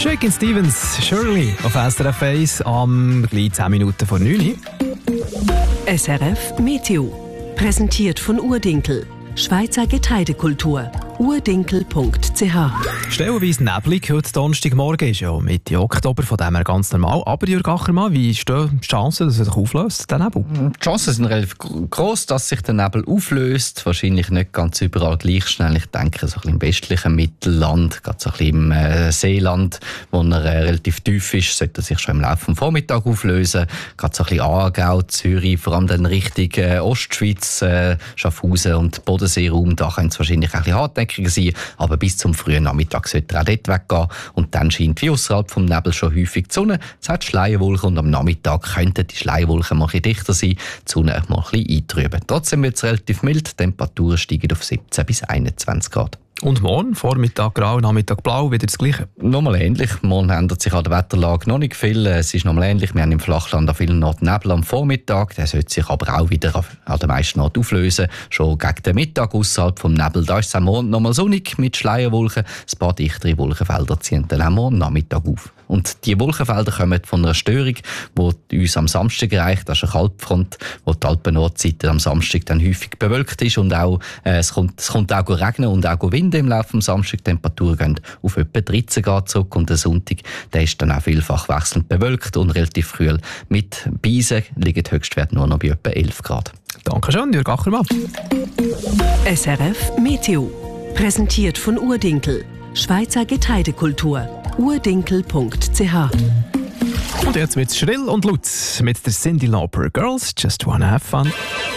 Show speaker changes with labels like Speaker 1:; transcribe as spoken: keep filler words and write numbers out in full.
Speaker 1: Shakin' Stevens, Shirley auf S R F eins am gleich zehn Minuten vor neun.
Speaker 2: S R F Meteo. Präsentiert von Urdinkel. Schweizer Getreidekultur. urdinkel punkt c h.
Speaker 1: Stellenweise neblig, heute Donnerstagmorgen ist ja Mitte Oktober, von dem her ganz normal. Aber Jürg Achermann, wie stehen die Chancen, dass er sich auflöst, der Nebel?
Speaker 3: Die Chancen sind relativ groß, dass sich der Nebel auflöst. Wahrscheinlich nicht ganz überall gleich schnell. Ich denke, so ein bisschen im westlichen Mittelland, gerade so ein bisschen im äh, Seeland, wo er äh, relativ tief ist, sollte er sich schon im Laufe des Vormittags auflösen. Gerade so ein bisschen Aargau, Zürich, vor allem dann Richtung äh, Ostschweiz, äh, Schaffhausen und Bodenseeraum, da könnte es wahrscheinlich ein bisschen hartnäckiger sein, aber bis zum frühen Nachmittag sollte er auch dort weggehen und dann scheint wie außerhalb vom Nebel schon häufig die Sonne. Es hat Schleierwolken und am Nachmittag könnten die Schleierwolken mal ein bisschen dichter sein, die Sonne mal ein bisschen eintrüben. Trotzdem wird es relativ mild, die Temperaturen steigen auf siebzehn bis einundzwanzig Grad.
Speaker 1: Und morgen, Vormittag grau, Nachmittag blau, wieder das Gleiche?
Speaker 3: Nochmal ähnlich. Morgen ändert sich an der Wetterlage noch nicht viel. Es ist nochmal ähnlich. Wir haben im Flachland an vielen Orten Nebel am Vormittag. Der sollte sich aber auch wieder an den meisten Orten auflösen. Schon gegen den Mittag außerhalb vom Nebel. Da ist es am Morgen nochmal sonnig mit Schleierwolken. Ein paar dichtere Wolkenfelder ziehen dann am Morgen Nachmittag auf. Und diese Wolkenfelder kommen von einer Störung, die uns am Samstag erreicht. Das ist eine Kaltfront, wo die Alpen-Nordseite am Samstag dann häufig bewölkt ist. Und auch, äh, es, kommt, es kommt auch regnen und auch Wind im Laufe des Samstags. Die Temperaturen gehen auf etwa dreizehn Grad zurück. Und der Sonntag, der ist dann auch vielfach wechselnd bewölkt und relativ kühl. Mit Beisen liegen die Höchstwerte nur noch bei etwa elf Grad.
Speaker 1: Dankeschön, Jürg Achermann.
Speaker 2: S R F Meteo. Präsentiert von Urdinkel. Schweizer Getreidekultur. urdinkel punkt c h.
Speaker 1: Und jetzt wird's schrill und laut mit der Cyndi Lauper. Girls just wanna have fun.